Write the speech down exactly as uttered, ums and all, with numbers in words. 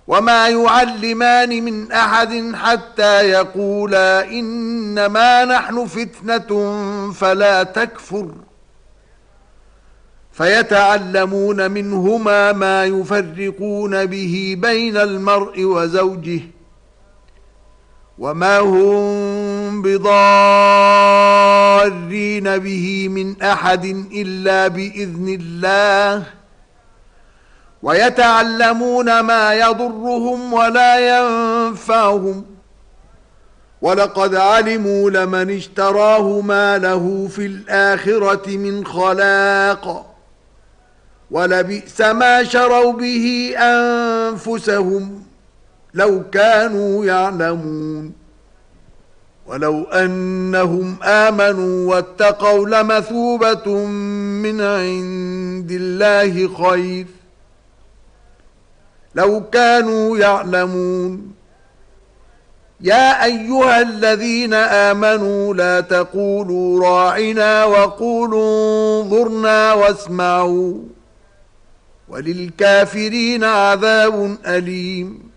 وما يعلمان من أحد حتى يقولا إنما نحن فتنة فلا تكفر فيتعلمون منهما ما يفرقون به بين المرء وزوجه وما هم بضارين به من أحد إلا بإذن الله ويتعلمون ما يضرهم ولا ينفعهم ولقد علموا لمن اشتراه ما له في الآخرة من خلاق ولبئس ما شروا به أنفسهم لو كانوا يعلمون ولو أنهم آمنوا واتقوا لمثوبة من عند الله خير لو كانوا يعلمون يا أيها الذين آمنوا لا تقولوا راعنا وقولوا انظرنا واسمعوا وللكافرين عذاب أليم